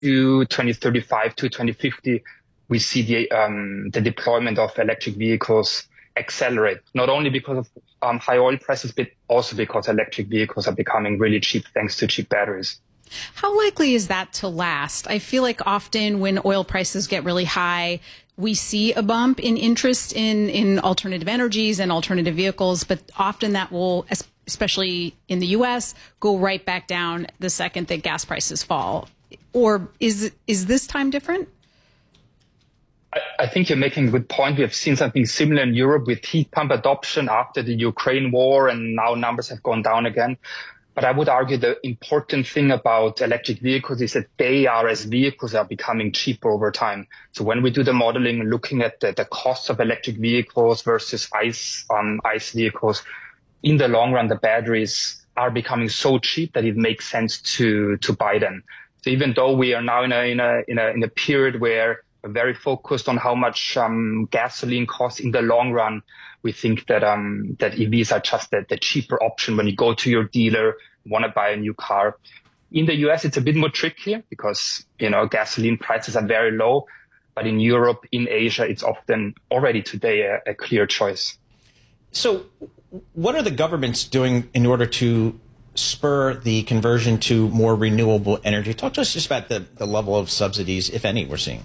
to 2035 to 2050, we see the deployment of electric vehicles accelerate, not only because of high oil prices, but also because electric vehicles are becoming really cheap thanks to cheap batteries. How likely is that to last? I feel like often when oil prices get really high, we see a bump in interest in alternative energies and alternative vehicles, but often that will, especially in the U.S., go right back down the second that gas prices fall. Or is this time different? I think you're making a good point. We have seen something similar in Europe with heat pump adoption after the Ukraine war, and now numbers have gone down again. But I would argue the important thing about electric vehicles is that they are, as vehicles, are becoming cheaper over time. So when we do the modeling, looking at the cost of electric vehicles versus ICE vehicles, in the long run, the batteries are becoming so cheap that it makes sense to buy them. So even though we are now in a period where we're very focused on how much gasoline costs in the long run, we think that EVs are just the cheaper option when you go to your dealer, want to buy a new car. In the US, it's a bit more tricky because, gasoline prices are very low. But in Europe, in Asia, it's often already today a clear choice. So what are the governments doing in order to spur the conversion to more renewable energy? Talk to us just about the level of subsidies, if any, we're seeing.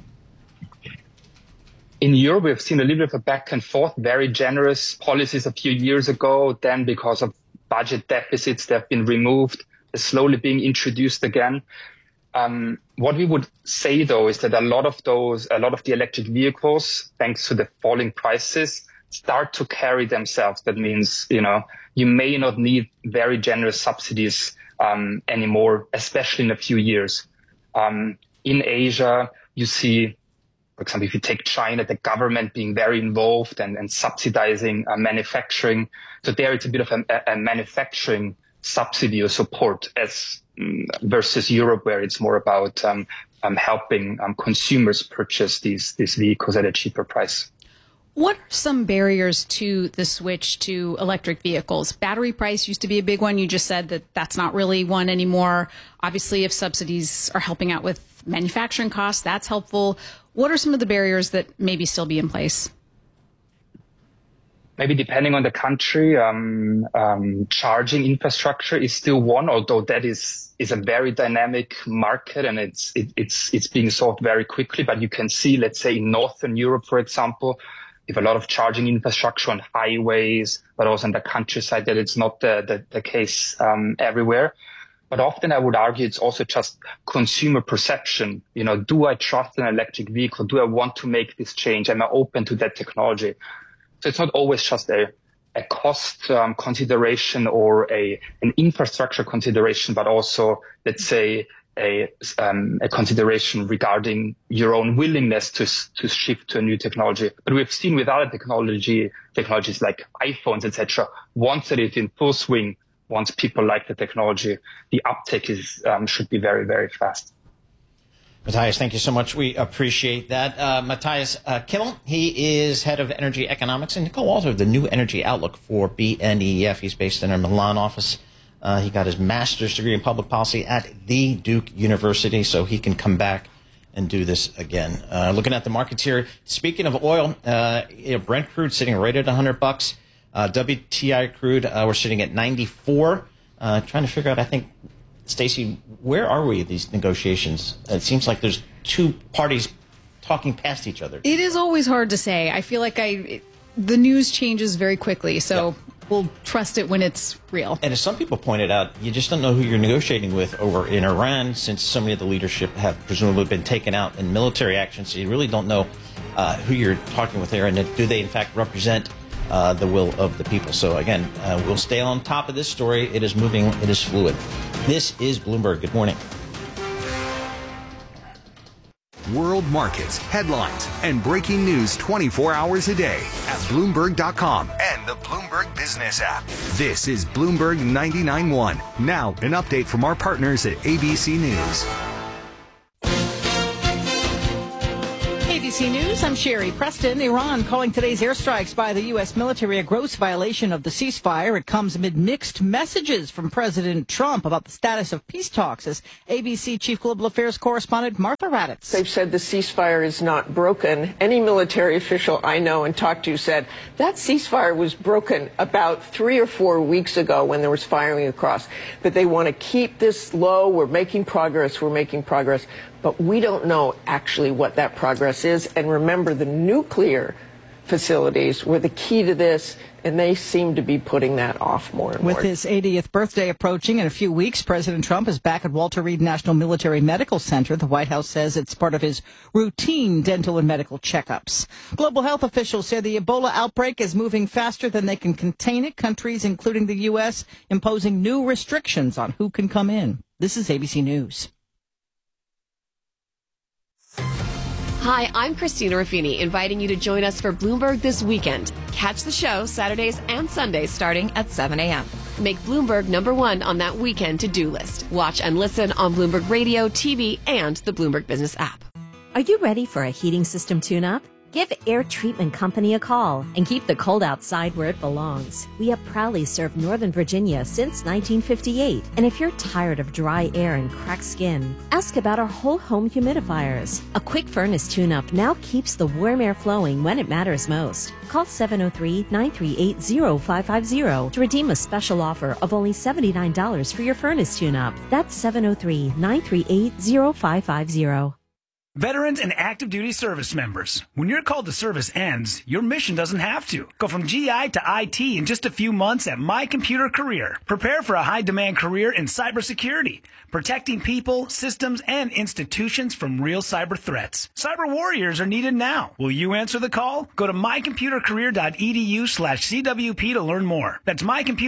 In Europe, we've seen a little bit of a back and forth, very generous policies a few years ago. Then because of budget deficits, they've been removed. They're slowly being introduced again. What we would say, though, is that a lot of the electric vehicles, thanks to the falling prices, start to carry themselves. That means, you may not need very generous subsidies anymore, especially in a few years. In Asia, you see, for example, if you take China, the government being very involved and subsidizing manufacturing. So there it's a bit of a manufacturing subsidy or support as versus Europe, where it's more about helping consumers purchase these vehicles at a cheaper price. What are some barriers to the switch to electric vehicles? Battery price used to be a big one. You just said that that's not really one anymore. Obviously, if subsidies are helping out with manufacturing costs, that's helpful. What are some of the barriers that maybe still be in place? Maybe depending on the country, charging infrastructure is still one, although that is a very dynamic market and it's being solved very quickly. But you can see, let's say in Northern Europe, for example, we have a lot of charging infrastructure on highways, but also in the countryside, that it's not the case everywhere. But often I would argue it's also just consumer perception. Do I trust an electric vehicle? Do I want to make this change? Am I open to that technology? So it's not always just a cost consideration or an infrastructure consideration, but also, let's say, a consideration regarding your own willingness to shift to a new technology. But we've seen with other technologies like iPhones, etc., once it is in full swing, once people like the technology, the uptake should be very, very fast. Matthias, thank you so much. We appreciate that. Matthias Kimmel, he is head of energy economics and co-author of the New Energy Outlook for BNEF. He's based in our Milan office. He got his master's degree in public policy at the Duke University, so he can come back and do this again. Looking at the markets here, speaking of oil, Brent crude sitting right at $100. WTI crude, we're sitting at 94. Trying to figure out, I think, Stacey, where are we in these negotiations? It seems like there's two parties talking past each other. It is always hard to say. I feel like the news changes very quickly, so we'll trust it when it's real. And as some people pointed out, you just don't know who you're negotiating with over in Iran, since so many of the leadership have presumably been taken out in military action, so you really don't know who you're talking with there, and do they in fact represent the will of the people. So again, we'll stay on top of this story. It is moving. It is fluid. This is Bloomberg. Good morning. World markets, headlines, and breaking news 24 hours a day at Bloomberg.com and the Bloomberg Business app. This is Bloomberg 99.1. Now, an update from our partners at ABC News. ABC ABC News, I'm Sherry Preston. Iran calling today's airstrikes by the U.S. military a gross violation of the ceasefire. It comes amid mixed messages from President Trump about the status of peace talks, as ABC Chief Global Affairs correspondent Martha Raddatz. They've said the ceasefire is not broken. Any military official I know and talked to said that ceasefire was broken about 3 or 4 weeks ago when there was firing across. But they want to keep this low. We're making progress. But we don't know actually what that progress is. And remember, the nuclear facilities were the key to this, and they seem to be putting that off more and more. With his 80th birthday approaching in a few weeks, President Trump is back at Walter Reed National Military Medical Center. The White House says it's part of his routine dental and medical checkups. Global health officials say the Ebola outbreak is moving faster than they can contain it. Countries, including the U.S., imposing new restrictions on who can come in. This is ABC News. Hi, I'm Christina Ruffini, inviting you to join us for Bloomberg This Weekend. Catch the show Saturdays and Sundays starting at 7 a.m. Make Bloomberg #1 on that weekend to-do list. Watch and listen on Bloomberg Radio, TV, and the Bloomberg Business app. Are you ready for a heating system tune-up? Give Air Treatment Company a call and keep the cold outside where it belongs. We have proudly served Northern Virginia since 1958. And if you're tired of dry air and cracked skin, ask about our whole home humidifiers. A quick furnace tune-up now keeps the warm air flowing when it matters most. Call 703-938-0550 to redeem a special offer of only $79 for your furnace tune-up. That's 703-938-0550. Veterans and active duty service members, when your call to service ends, your mission doesn't have to. Go from GI to IT in just a few months at My Computer Career. Prepare for a high-demand career in cybersecurity, protecting people, systems, and institutions from real cyber threats. Cyber warriors are needed now. Will you answer the call? Go to mycomputercareer.edu/CWP to learn more. That's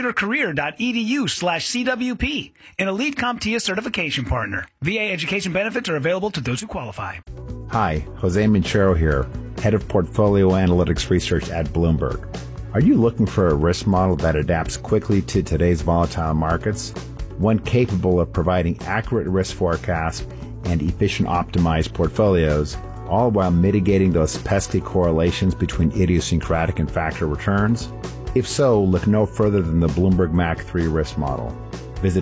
mycomputercareer.edu/CWP, an elite CompTIA certification partner. VA education benefits are available to those who qualify. Hi, Jose Minchero here, Head of Portfolio Analytics Research at Bloomberg. Are you looking for a risk model that adapts quickly to today's volatile markets? One capable of providing accurate risk forecasts and efficient optimized portfolios, all while mitigating those pesky correlations between idiosyncratic and factor returns? If so, look no further than the Bloomberg MAC 3 risk model. Visit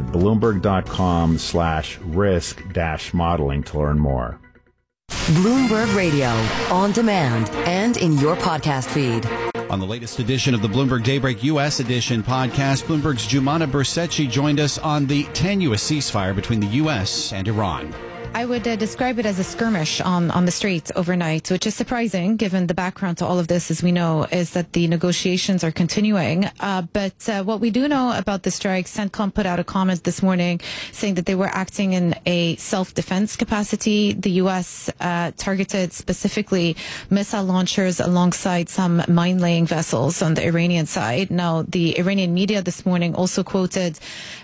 Bloomberg.com/risk-modeling to learn more. Bloomberg Radio, on demand and in your podcast feed. On the latest edition of the Bloomberg Daybreak U.S. Edition podcast, Bloomberg's Jumana Bursechi joined us on the tenuous ceasefire between the U.S. and Iran. I would describe it as a skirmish on the streets overnight, which is surprising given the background to all of this, as we know, is that the negotiations are continuing. But what we do know about the strikes, CENTCOM put out a comment this morning saying that they were acting in a self-defense capacity. The U.S. targeted specifically missile launchers alongside some mine-laying vessels on the Iranian side. Now, the Iranian media this morning also quoted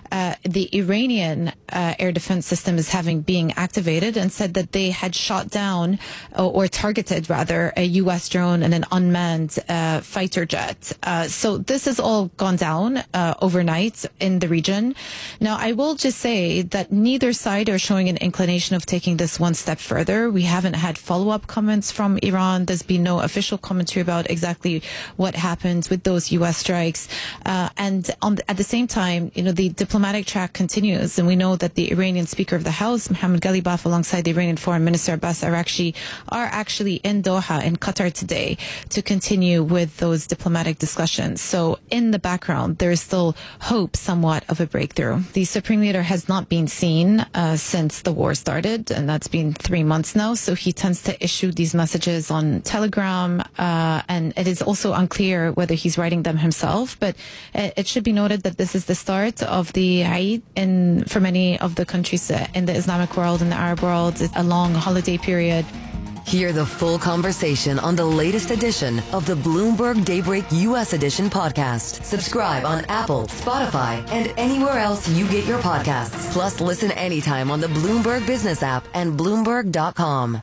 the Iranian air defense system as being activated and said that they had shot down or targeted rather a U.S. drone and an unmanned fighter jet. So this has all gone down overnight in the region. Now, I will just say that neither side are showing an inclination of taking this one step further. We haven't had follow-up comments from Iran. There's been no official commentary about exactly what happened with those U.S. strikes. And at the same time, the diplomatic track continues, and we know that the Iranian Speaker of the House, Mohammad Ghalibaf, alongside the Iranian Foreign Minister Abbas Araghchi, are actually in Doha in Qatar today to continue with those diplomatic discussions. So in the background, there is still hope somewhat of a breakthrough. The Supreme Leader has not been seen since the war started, and that's been 3 months now. So he tends to issue these messages on Telegram, and it is also unclear whether he's writing them himself. But it should be noted that this is the start of the Eid for many of the countries in the Islamic world and the Arab world. It's a long holiday period. Hear the full conversation on the latest edition of the Bloomberg Daybreak U.S. Edition podcast. Subscribe on Apple, Spotify, and anywhere else you get your podcasts. Plus, listen anytime on the Bloomberg Business app and Bloomberg.com.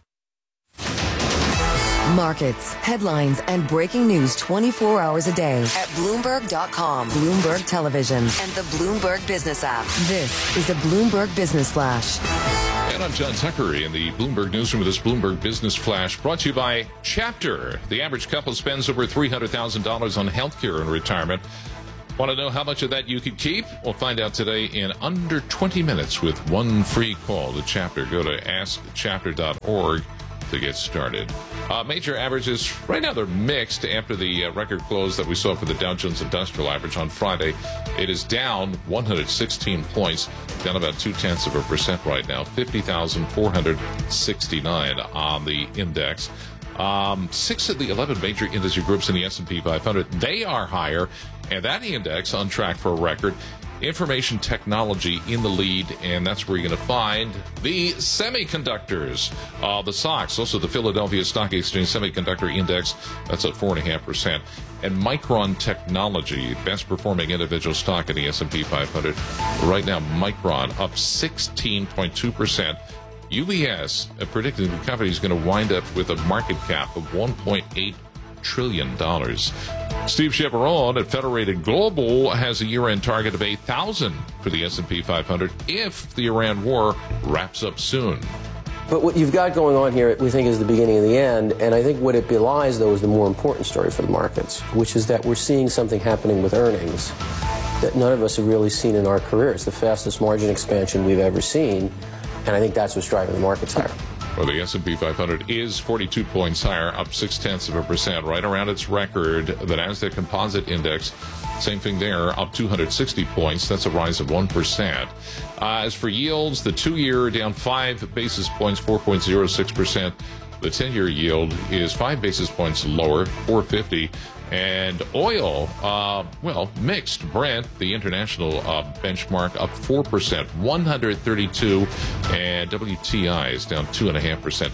Markets, headlines, and breaking news 24 hours a day at Bloomberg.com, Bloomberg Television, and the Bloomberg Business app. This is a Bloomberg Business Flash. And I'm John Tucker in the Bloomberg Newsroom with this Bloomberg Business Flash, brought to you by Chapter. The average couple spends over $300,000 on healthcare and retirement. Want to know how much of that you could keep? We'll find out today in under 20 minutes with one free call to Chapter. Go to askchapter.org to get started. Major averages, right now they're mixed after the record close that we saw for the Dow Jones Industrial Average on Friday. It is down 116 points, down about 0.2% right now, 50,469 on the index. 6 of the 11 major industry groups in the S&P 500, they are higher, and that index on track for a record. Information technology in the lead, and that's where you're going to find the semiconductors. The stocks, also the Philadelphia Stock Exchange Semiconductor Index, that's at 4.5%. And Micron Technology, best performing individual stock in the S&P 500. Right now, Micron up 16.2%. UBS predicting the company is going to wind up with a market cap of $1.8 trillion. Steve Chevron at Federated Global has a year-end target of 8,000 for the S&P 500 if the Iran war wraps up soon. But what you've got going on here, we think, is the beginning of the end. And I think what it belies, though, is the more important story for the markets, which is that we're seeing something happening with earnings that none of us have really seen in our careers. The fastest margin expansion we've ever seen. And I think that's what's driving the markets higher. Well, the S&P 500 is 42 points higher, up 0.6%, right around its record. The Nasdaq Composite Index, same thing there, up 260 points. That's a rise of 1%. As for yields, the 2-year down 5 basis points, 4.06%. The 10-year yield is 5 basis points lower, 4.50. And oil, mixed. Brent, the international benchmark, up 4%, 132. And WTI is down 2.5%,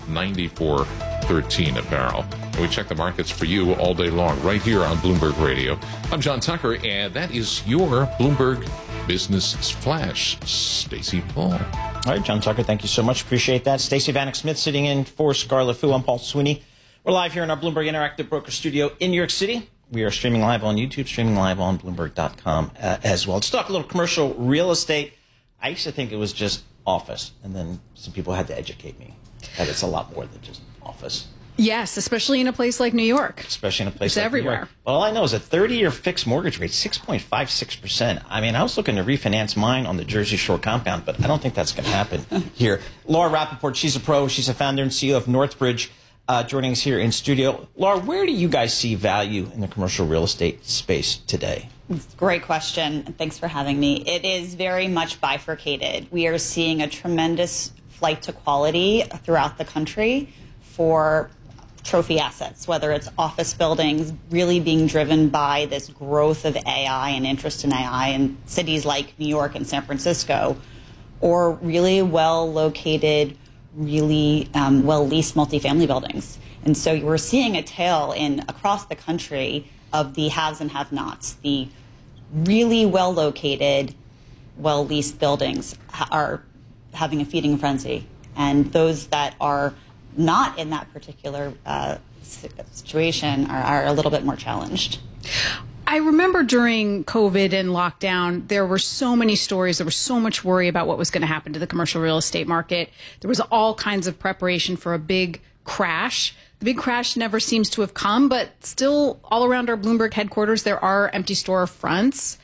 94.13 a barrel. And we check the markets for you all day long right here on Bloomberg Radio. I'm John Tucker, and that is your Bloomberg Business Flash. Stacey Paul. All right, John Tucker, thank you so much. Appreciate that. Stacey Vanek Smith sitting in for Scarlett Fu. I'm Paul Sweeney. We're live here in our Bloomberg Interactive Broker Studio in New York City. We are streaming live on YouTube, streaming live on Bloomberg.com as well. Let's talk a little commercial real estate. I used to think it was just office, and then some people had to educate me that it's a lot more than just office. Yes, especially in a place like New York. Especially in a place it's like everywhere. New York. Well, all I know is a 30-year fixed mortgage rate, 6.56%. I mean, I was looking to refinance mine on the Jersey Shore compound, but I don't think that's going to happen here. Laura Rappaport, she's a pro. She's a founder and CEO of Northbridge, joining us here in studio. Laura, where do you guys see value in the commercial real estate space today? Great question, and thanks for having me. It is very much bifurcated. We are seeing a tremendous flight to quality throughout the country for trophy assets, whether it's office buildings really being driven by this growth of AI and interest in AI in cities like New York and San Francisco, or really well-located, really well-leased multifamily buildings. And so we're seeing a tale across the country of the haves and have-nots. The really well-located, well-leased buildings are having a feeding frenzy. And those that are not in that particular situation are a little bit more challenged. I remember during COVID and lockdown, there were so many stories. There was so much worry about what was going to happen to the commercial real estate market. There was all kinds of preparation for a big crash. The big crash never seems to have come, but still all around our Bloomberg headquarters, there are empty storefronts.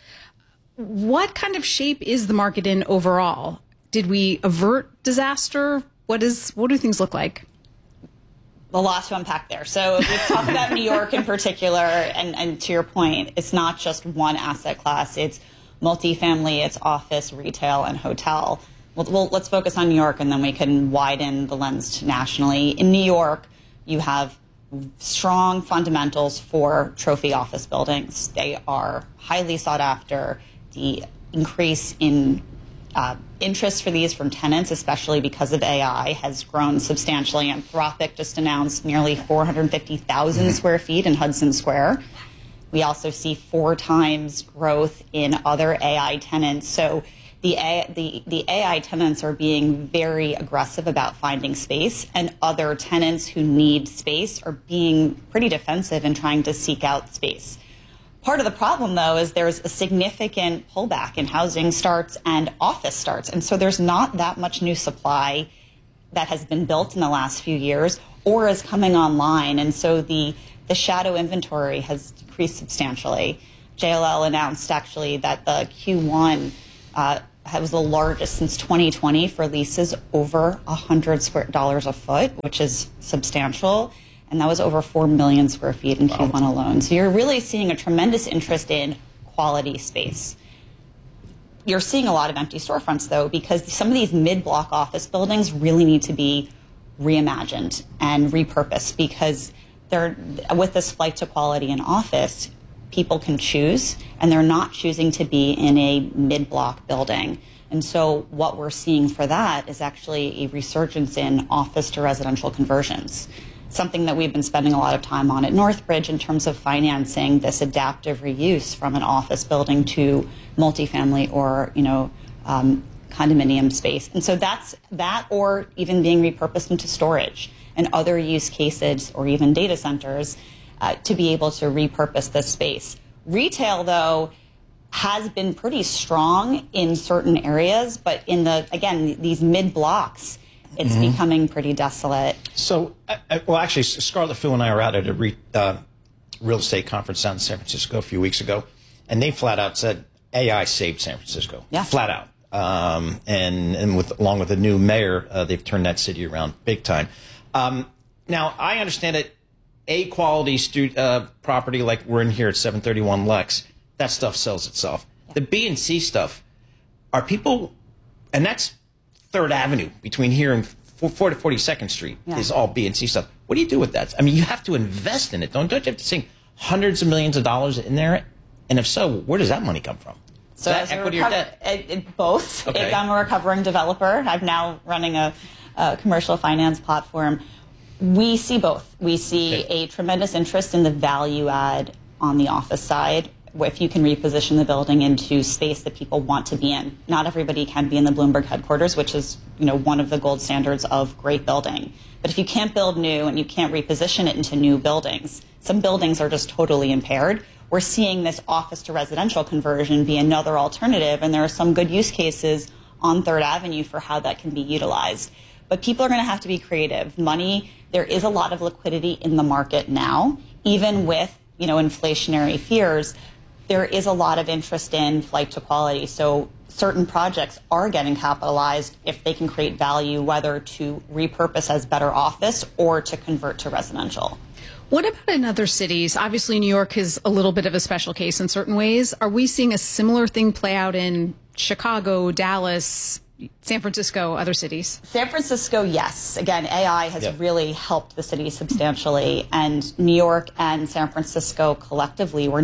What kind of shape is the market in overall? Did we avert disaster? What do things look like? A lot to unpack there. So if we talk about New York in particular, and to your point, it's not just one asset class. It's multifamily, it's office, retail, and hotel. Well, let's focus on New York, and then we can widen the lens to nationally. In New York, you have strong fundamentals for trophy office buildings. They are highly sought after. The increase in interest for these from tenants, especially because of AI, has grown substantially. Anthropic just announced nearly 450,000 square feet in Hudson Square. We also see 4 times growth in other AI tenants. So the AI tenants are being very aggressive about finding space, and other tenants who need space are being pretty defensive in trying to seek out space. Part of the problem, though, is there's a significant pullback in housing starts and office starts. And so there's not that much new supply that has been built in the last few years or is coming online. And so the shadow inventory has decreased substantially. JLL announced actually that the Q1 was the largest since 2020 for leases over $100 a foot, which is substantial. And that was over 4 million square feet in Q1 alone. So you're really seeing a tremendous interest in quality space. You're seeing a lot of empty storefronts, though, because some of these mid-block office buildings really need to be reimagined and repurposed, because they're, with this flight to quality in office, people can choose, and they're not choosing to be in a mid-block building. And so what we're seeing for that is actually a resurgence in office to residential conversions, something that we've been spending a lot of time on at Northbridge in terms of financing this adaptive reuse from an office building to multifamily or, condominium space. And so that's that, or even being repurposed into storage and other use cases, or even data centers, to be able to repurpose this space. Retail, though, has been pretty strong in certain areas, but in these mid blocks, it's becoming pretty desolate. So, actually, Scarlett Fu and I were out at a real estate conference down in San Francisco a few weeks ago, and they flat out said AI saved San Francisco. Yeah. Flat out. And along with the new mayor, they've turned that city around big time. Now, I understand that A-quality property like we're in here at 731 Lex, that stuff sells itself. The B and C stuff, are people, and that's 3rd Avenue between here and 42nd Street is all B and C stuff. What do you do with that? I mean, you have to invest in it. Don't you have to sink hundreds of millions of dollars in there? And if so, where does that money come from? So is that equity or debt? Both. Okay. I'm a recovering developer. I'm now running a commercial finance platform. We see both. We see a tremendous interest in the value add on the office side, if you can reposition the building into space that people want to be in. Not everybody can be in the Bloomberg headquarters, which is one of the gold standards of great building. But if you can't build new and you can't reposition it into new buildings, some buildings are just totally impaired. We're seeing this office to residential conversion be another alternative, and there are some good use cases on 3rd Avenue for how that can be utilized. But people are going to have to be creative. Money, there is a lot of liquidity in the market now, even with inflationary fears. There is a lot of interest in flight to quality. So certain projects are getting capitalized if they can create value, whether to repurpose as better office or to convert to residential. What about in other cities? Obviously, New York is a little bit of a special case in certain ways. Are we seeing a similar thing play out in Chicago, Dallas, San Francisco, other cities? San Francisco, yes. Again, AI has really helped the city substantially, and New York and San Francisco collectively were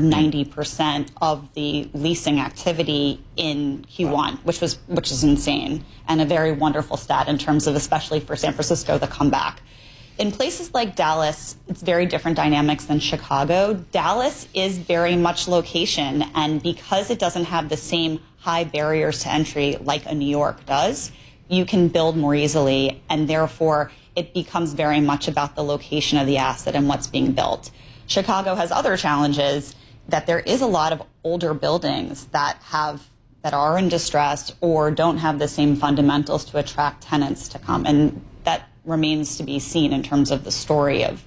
90% of the leasing activity in Q1, which is insane, and a very wonderful stat in terms of, especially for San Francisco, the comeback. In places like Dallas, it's very different dynamics than Chicago. Dallas is very much location, and because it doesn't have the same high barriers to entry like a New York does, you can build more easily, and therefore it becomes very much about the location of the asset and what's being built. Chicago has other challenges, that there is a lot of older buildings that are in distress or don't have the same fundamentals to attract tenants to come, and that remains to be seen in terms of the story of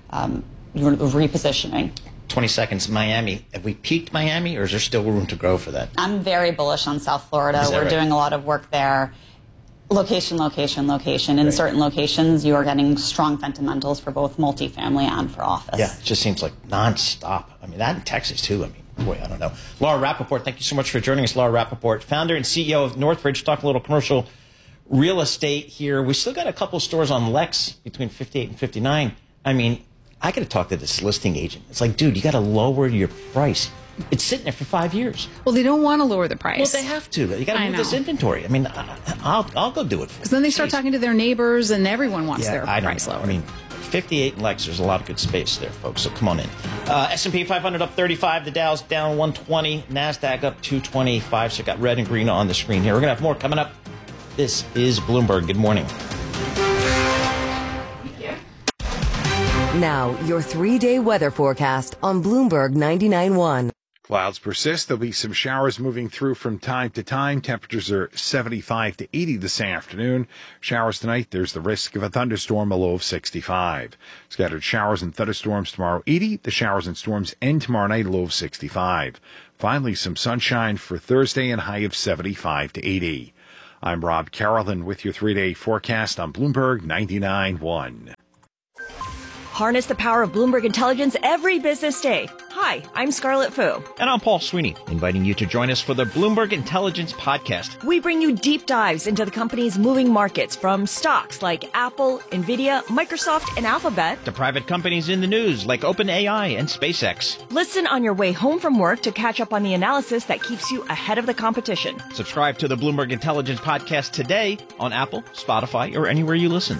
repositioning. 20 seconds. Miami. Have we peaked Miami, or is there still room to grow for that? I'm very bullish on South Florida. We're doing a lot of work there. Location, location, location. In certain locations, you are getting strong fundamentals for both multifamily and for office. Yeah, it just seems like nonstop. I mean, that in Texas, too. I mean, boy, I don't know. Laura Rappaport, thank you so much for joining us. Laura Rappaport, founder and CEO of Northbridge. Talk a little commercial real estate here. We still got a couple stores on Lex between 58 and 59. I mean, I got to talk to this listing agent. It's like, dude, you got to lower your price. It's sitting there for 5 years. Well, they don't want to lower the price. Well, they have to. You got to move this inventory. I mean, I'll go do it for you. Because then they start talking to their neighbors, and everyone wants their price lower. I mean, 58 Lex, there's a lot of good space there, folks. So come on in. S&P 500 up 35. The Dow's down 120. NASDAQ up 225. So you got red and green on the screen here. We're going to have more coming up. This is Bloomberg. Good morning. Now, your 3-day weather forecast on Bloomberg 99.1. Clouds persist. There'll be some showers moving through from time to time. Temperatures are 75 to 80 this afternoon. Showers tonight. There's the risk of a thunderstorm, a low of 65. Scattered showers and thunderstorms tomorrow, 80. The showers and storms end tomorrow night, a low of 65. Finally, some sunshine for Thursday and high of 75 to 80. I'm Rob Carolyn with your 3-day forecast on Bloomberg 99.1. Harness the power of Bloomberg Intelligence every business day. Hi, I'm Scarlett Fu. And I'm Paul Sweeney, inviting you to join us for the Bloomberg Intelligence Podcast. We bring you deep dives into the company's moving markets, from stocks like Apple, Nvidia, Microsoft, and Alphabet, to private companies in the news like OpenAI and SpaceX. Listen on your way home from work to catch up on the analysis that keeps you ahead of the competition. Subscribe to the Bloomberg Intelligence Podcast today on Apple, Spotify, or anywhere you listen.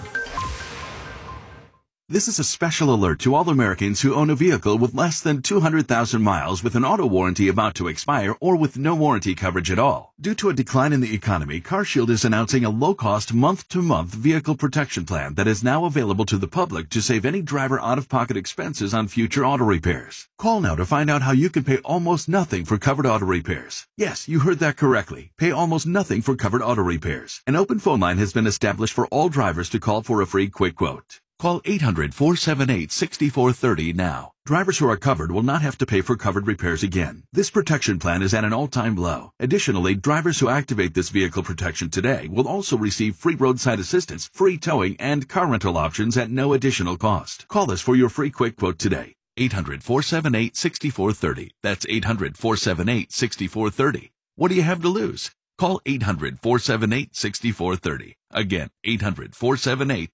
This is a special alert to all Americans who own a vehicle with less than 200,000 miles with an auto warranty about to expire or with no warranty coverage at all. Due to a decline in the economy, CarShield is announcing a low-cost month-to-month vehicle protection plan that is now available to the public to save any driver out-of-pocket expenses on future auto repairs. Call now to find out how you can pay almost nothing for covered auto repairs. Yes, you heard that correctly. Pay almost nothing for covered auto repairs. An open phone line has been established for all drivers to call for a free quick quote. Call 800-478-6430 now. Drivers who are covered will not have to pay for covered repairs again. This protection plan is at an all-time low. Additionally, drivers who activate this vehicle protection today will also receive free roadside assistance, free towing, and car rental options at no additional cost. Call us for your free quick quote today. 800-478-6430. That's 800-478-6430. What do you have to lose? Call 800-478-6430. Again, 800-478-6430.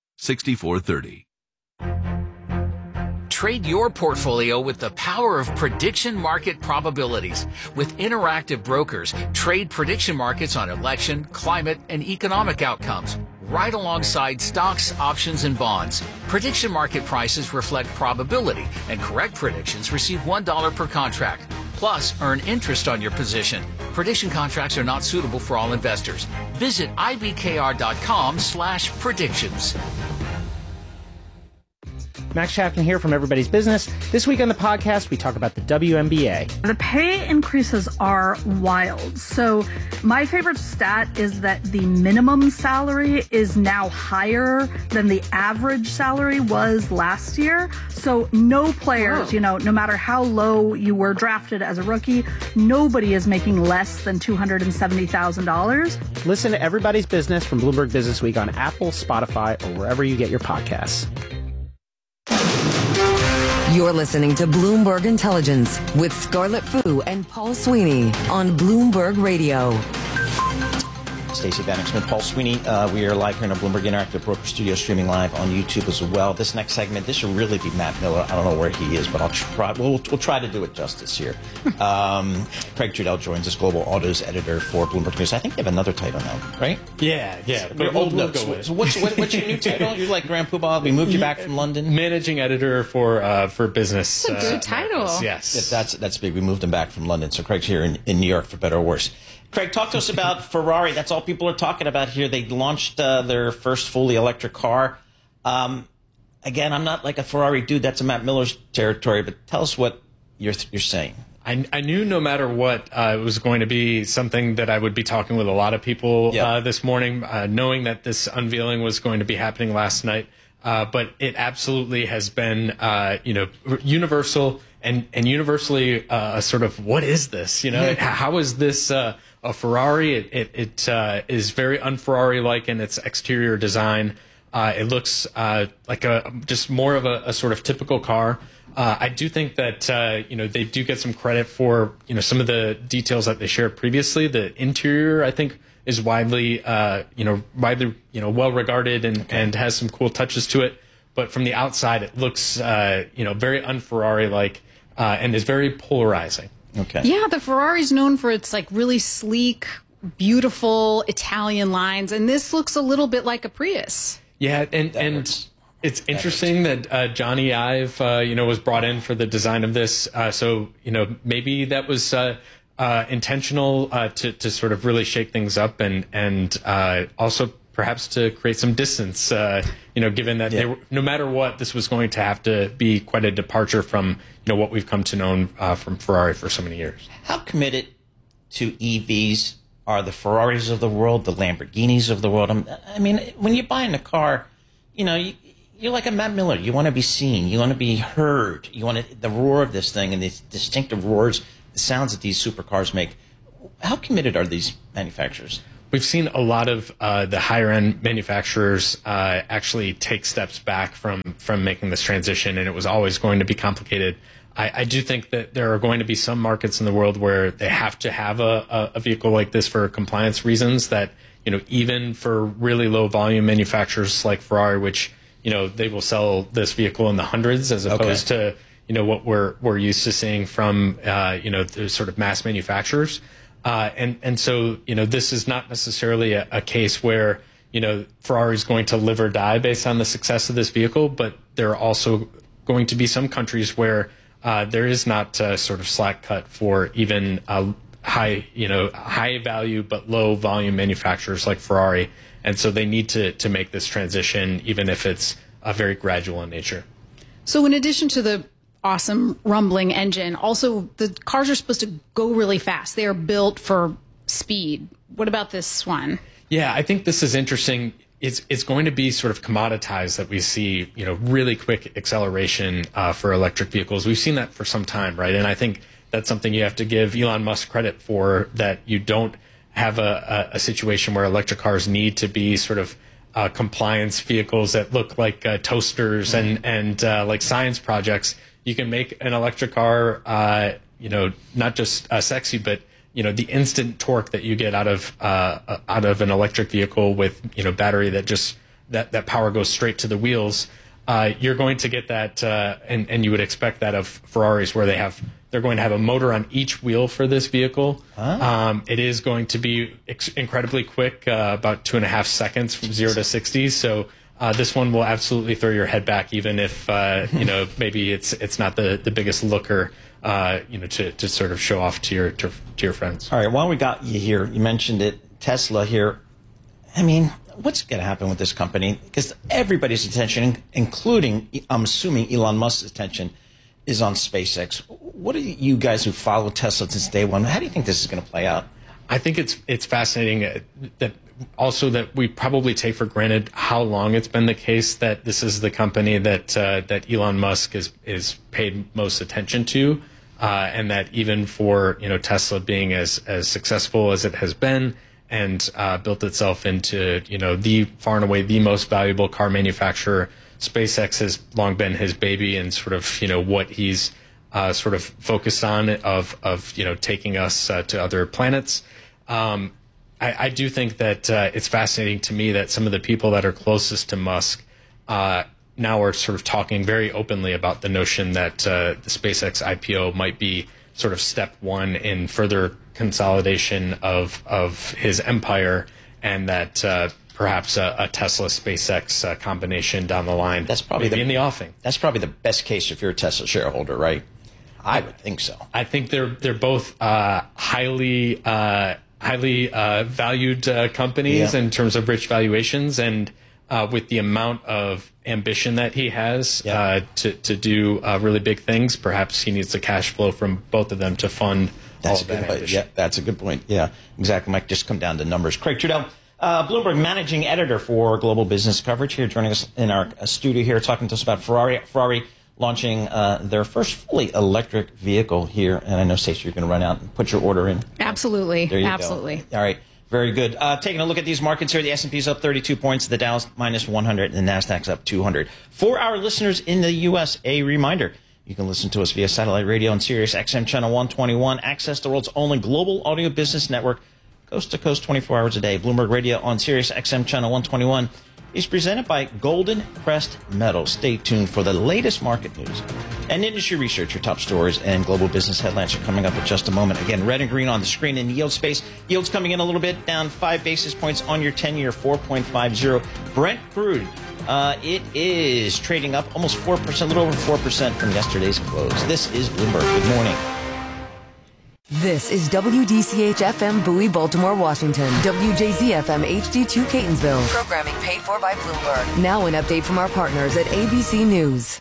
Trade your portfolio with the power of prediction market probabilities. With Interactive Brokers, trade prediction markets on election, climate, and economic outcomes, right alongside stocks, options, and bonds. Prediction market prices reflect probability, and correct predictions receive $1 per contract. Plus, earn interest on your position. Prediction contracts are not suitable for all investors. Visit ibkr.com/predictions. Max Chapman here from Everybody's Business. This week on the podcast, we talk about the WNBA. The pay increases are wild. So my favorite stat is that the minimum salary is now higher than the average salary was last year. So no players, no matter how low you were drafted as a rookie, nobody is making less than $270,000. Listen to Everybody's Business from Bloomberg Business Week on Apple, Spotify, or wherever you get your podcasts. You're listening to Bloomberg Intelligence with Scarlett Fu and Paul Sweeney on Bloomberg Radio. Stacey Bannock Smith, Paul Sweeney. We are live here in a Bloomberg Interactive Broker Studio, streaming live on YouTube as well. This next segment, this should really be Matt Miller. I don't know where he is, but I'll try. We'll try to do it justice here. Craig Trudell joins us, Global Autos Editor for Bloomberg News. I think you have another title now, right? Yeah. But old notes. So what's your new title? You're like Grand Poobah. We moved you back from London. Managing Editor for Business. That's a good title. Yes, that's big. We moved him back from London, so Craig's here in New York for better or worse. Craig, talk to us about Ferrari. That's all people are talking about here. They launched their first fully electric car. Again, I'm not like a Ferrari dude. That's a Matt Miller's territory. But tell us what you're saying. I knew no matter what, it was going to be something that I would be talking with a lot of people this morning, knowing that this unveiling was going to be happening last night. But it absolutely has been, universal and universally a sort of, what is this? How is this a Ferrari? It is very un-Ferrari-like in its exterior design. It looks like just more of a sort of typical car. I do think that they do get some credit for some of the details that they shared previously. The interior, I think, is widely well regarded and has some cool touches to it. But from the outside, it looks very un-Ferrari-like and is very polarizing. Okay. Yeah, the Ferrari's known for its really sleek, beautiful Italian lines, and this looks a little bit like a Prius. Yeah, and it's interesting that Johnny Ive was brought in for the design of this. So maybe that was intentional to sort of really shake things up and also perhaps to create some distance, given that they were, no matter what, this was going to have to be quite a departure from, what we've come to know from Ferrari for so many years. How committed to EVs are the Ferraris of the world, the Lamborghinis of the world? I mean, when you're buying a car, you're like a Matt Miller. You want to be seen. You want to be heard. You want the roar of this thing and the distinctive roars, the sounds that these supercars make. How committed are these manufacturers? We've seen a lot of the higher-end manufacturers actually take steps back from making this transition, and it was always going to be complicated. I do think that there are going to be some markets in the world where they have to have a vehicle like this for compliance reasons, that, even for really low-volume manufacturers like Ferrari, which, they will sell this vehicle in the hundreds as opposed to, what we're used to seeing from, the sort of mass manufacturers. And so, this is not necessarily a case where, Ferrari's going to live or die based on the success of this vehicle, but there are also going to be some countries where there is not sort of slack cut for even high value but low volume manufacturers like Ferrari. And so they need to make this transition, even if it's very gradual in nature. So in addition to the awesome rumbling engine, also the cars are supposed to go really fast. They are built for speed. What about this one? Yeah, I think this is interesting. It's going to be sort of commoditized that we see, really quick acceleration for electric vehicles. We've seen that for some time, right? And I think that's something you have to give Elon Musk credit for, that you don't have a situation where electric cars need to be sort of compliance vehicles that look like toasters and like science projects. You can make an electric car, not just sexy, but the instant torque that you get out of an electric vehicle with battery that just that power goes straight to the wheels. You're going to get that, and you would expect that of Ferraris, where they're going to have a motor on each wheel for this vehicle. It is going to be incredibly quick, about 2.5 seconds from 0 to 60. So. This one will absolutely throw your head back, even if maybe it's not the biggest looker, to sort of show off to your friends. All right, while we got you here, you mentioned it, Tesla here. I mean, what's going to happen with this company? Because everybody's attention, including, I'm assuming, Elon Musk's attention, is on SpaceX. What are you guys who follow Tesla since day one? How do you think this is going to play out? I think it's fascinating that we probably take for granted how long it's been the case that this is the company that Elon Musk is paid most attention to, and that even for Tesla being as successful as it has been and built itself into the far and away the most valuable car manufacturer, SpaceX has long been his baby, and sort of what he's sort of focused on of taking us to other planets. I do think that it's fascinating to me that some of the people that are closest to Musk now are sort of talking very openly about the notion that the SpaceX IPO might be sort of step one in further consolidation of his empire, and that perhaps a Tesla SpaceX combination down the line that's probably in the offing. That's probably the best case if you're a Tesla shareholder, right? I would think so. I think they're both highly valued companies in terms of rich valuations, and with the amount of ambition that he has to do really big things, perhaps he needs the cash flow from both of them to fund all of that ambition. Yeah, that's a good point. Yeah, exactly. Might just come down to numbers. Craig Trudell, Bloomberg managing editor for Global Business Coverage, here joining us in our studio here, talking to us about Ferrari launching their first fully electric vehicle here. And I know, Stacey, you're going to run out and put your order in. Absolutely. There you Absolutely. go. All right. Very good. Taking a look at these markets here, the S&P's up 32 points, the Dow's minus 100, and the NASDAQ's up 200. For our listeners in the U.S., a reminder, you can listen to us via satellite radio on Sirius XM Channel 121, access the world's only global audio business network, coast to coast 24 hours a day. Bloomberg Radio on Sirius XM Channel 121 is presented by Golden Crest Metals. Stay tuned for the latest market news and industry research. Your top stories and global business headlines are coming up in just a moment. Again, red and green on the screen in yield space. Yields coming in a little bit, down 5 basis points on your 10-year, 4.50. Brent crude, it is trading up almost 4%, a little over 4% from yesterday's close. This is Bloomberg. Good morning. This is WDCH-FM Bowie, Baltimore, Washington. WJZ-FM HD2 Catonsville. Programming paid for by Bloomberg. Now an update from our partners at ABC News.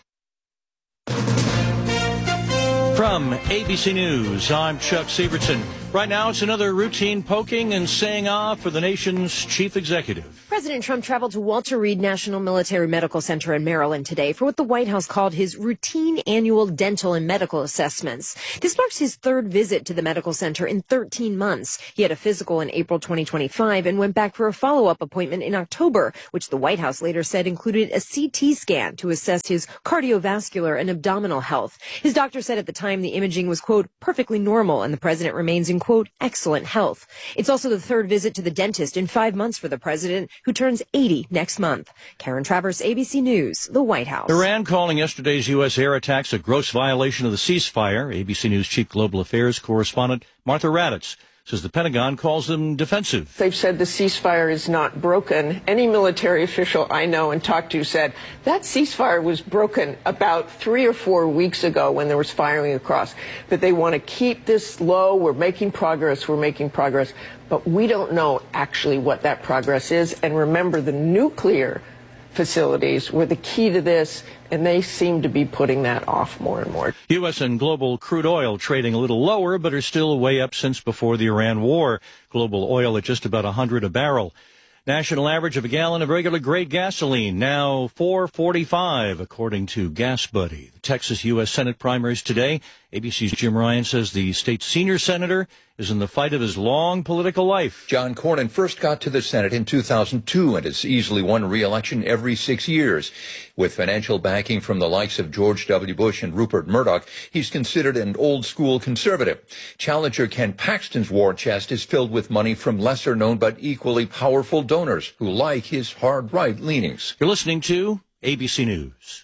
From ABC News, I'm Chuck Sievertson. Right now, it's another routine poking and saying for the nation's chief executive. President Trump traveled to Walter Reed National Military Medical Center in Maryland today for what the White House called his routine annual dental and medical assessments. This marks his third visit to the medical center in 13 months. He had a physical in April 2025 and went back for a follow-up appointment in October, which the White House later said included a CT scan to assess his cardiovascular and abdominal health. His doctor said at the time the imaging was, quote, perfectly normal, and the president remains in, quote, excellent health. It's also the third visit to the dentist in 5 months for the president, who turns 80 next month. Karen Travers, ABC News, the White House. Iran calling yesterday's U.S. air attacks a gross violation of the ceasefire. ABC News Chief Global Affairs correspondent Martha Raddatz says the Pentagon calls them defensive. They've said the ceasefire is not broken. Any military official I know and talked to said that ceasefire was broken about 3 or 4 weeks ago when there was firing across. That they want to keep this low. We're making progress. But we don't know actually what that progress is. And remember, the nuclear facilities were the key to this, and they seem to be putting that off more and more. U.S. and global crude oil trading a little lower, but are still way up since before the Iran war. Global oil at just about $100 a barrel. National average of a gallon of regular grade gasoline, now $4.45, according to Gas Buddy. The Texas U.S. Senate primaries today. ABC's Jim Ryan says the state senior senator is in the fight of his long political life. John Cornyn first got to the Senate in 2002 and has easily won re-election every 6 years. With financial backing from the likes of George W. Bush and Rupert Murdoch, he's considered an old-school conservative. Challenger Ken Paxton's war chest is filled with money from lesser-known but equally powerful donors who like his hard-right leanings. You're listening to ABC News.